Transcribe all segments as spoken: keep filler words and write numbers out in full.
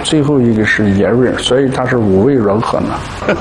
最后一个是叶润，所以它是五味融合呢。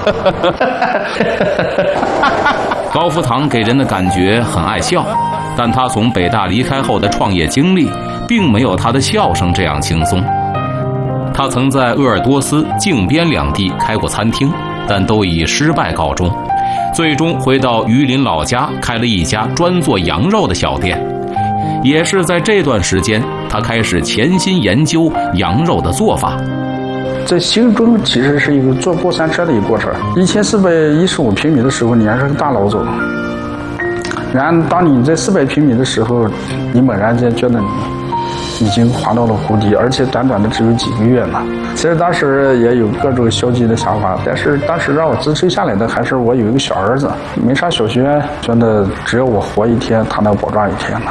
高福堂给人的感觉很爱笑，但他从北大离开后的创业经历，并没有他的笑声这样轻松。他曾在鄂尔多斯、靖边两地开过餐厅，但都以失败告终。最终回到榆林老家，开了一家专做羊肉的小店。也是在这段时间，他开始潜心研究羊肉的做法。 在新庄其实是一个坐过山车的一个过程。一千四百一十五平米的时候，你还是个大老总。然后当你在四百平米的时候，你猛然间觉得你已经滑到了谷底，而且短短的只有几个月呢。其实当时也有各种消极的想法，但是当时让我支撑下来的还是我有一个小儿子，没上小学，觉得只要我活一天，他能保障一天呢。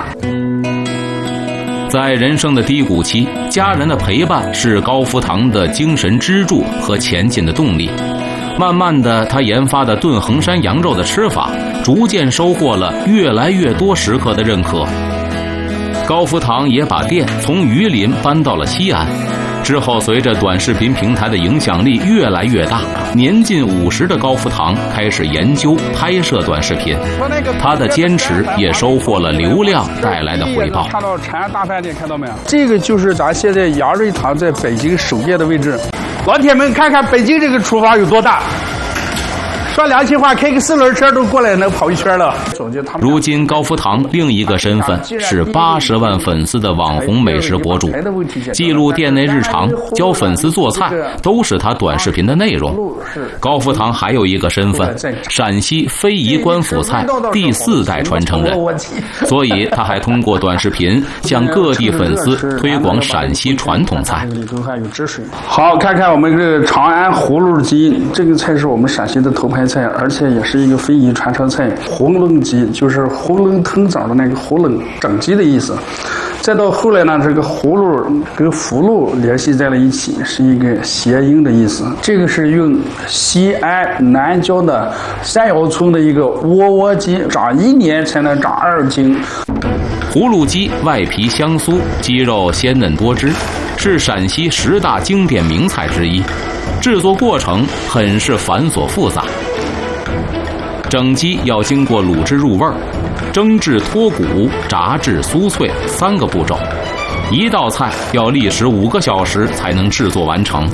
在人生的低谷期，家人的陪伴是高福堂的精神支柱和前进的动力。慢慢的，他研发的炖衡山羊肉的吃法，逐渐收获了越来越多食客的认可。高福堂也把店从榆林搬到了西安。之后，随着短视频平台的影响力越来越大，年近五十的高福堂开始研究拍摄短视频。他的坚持也收获了流量带来的回报。 看到长安大饭店，看到没有？这个就是咱现在羊瑞堂在北京首店的位置。老铁们，看看北京这个厨房有多大。说良心话，开个四轮车都过来能跑一圈了。 如今高福堂另一个身份是八十万粉丝的网红美食博主，记录店内日常，教粉丝做菜，都是他短视频的内容。高福堂还有一个身份，陕西非遗官府菜第四代传承人，所以他还通过短视频向各地粉丝推广陕西传统菜。 好，看看我们这个长安葫芦鸡，这个菜是我们陕西的头牌菜，而且也是一个非遗传承菜。红冷鸡就是囫囵腾枣的那个囫囵，整鸡的意思。再到后来呢，这个葫芦跟福禄联系在了一起，是一个谐音的意思。这个是用西安南郊的山腰村的一个窝窝鸡，长一年才能长二斤。 葫芦鸡外皮香酥，鸡肉鲜嫩多汁，是陕西十大经典名菜之一。制作过程很是繁琐复杂，整鸡要经过卤制入味儿、蒸至脱骨、炸至酥脆三个步骤，一道菜要历时五个小时才能制作完成。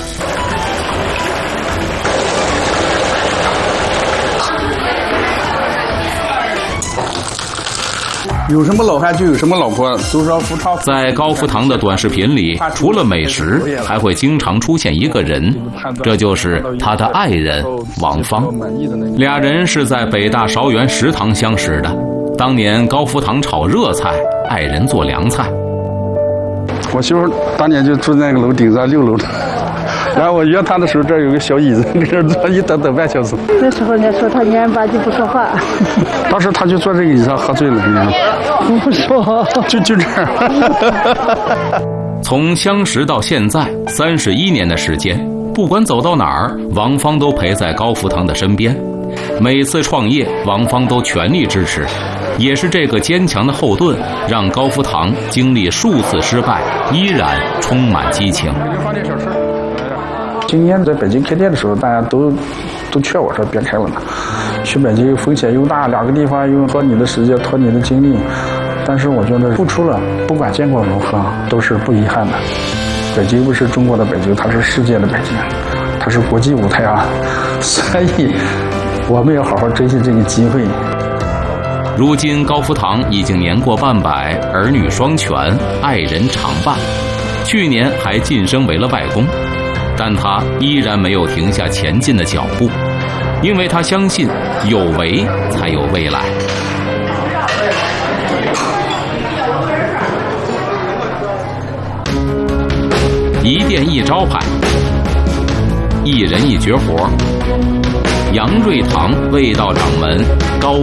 有什么老汉就有什么老婆，都说夫唱。 在高福堂的短视频里，除了美食，还会经常出现一个人，这就是他的爱人王芳。俩人是在北大韶园食堂相识的。当年高福堂炒热菜，爱人做凉菜。 我媳妇当年就住在那个楼顶上六楼的。然后我约他的时候，这儿有个小椅子，在这儿坐一等等半小时。 那时候人家说他年八就不说话。 当时他就坐这个椅子上喝醉了，你知道吗？ 不说， 就就这儿。 从相识到现在三十一年的时间，不管走到哪儿，王芳都陪在高福堂的身边。每次创业，王芳都全力支持。也是这个坚强的后盾，让高福堂经历数次失败，依然充满激情。 今年在北京开店的时候，大家都都劝我说别开了呢，去北京风险又大，两个地方又拖你的时间，拖你的精力。但是我觉得付出了，不管结果如何，都是不遗憾的。北京不是中国的北京，它是世界的北京，它是国际舞台啊，所以我们要好好珍惜这个机会。 如今高福堂已经年过半百，儿女双全，爱人常伴，去年还晋升为了外公。但他依然没有停下前进的脚步，因为他相信有为才有未来。一店一招牌，一人一绝活。杨瑞堂味道掌门高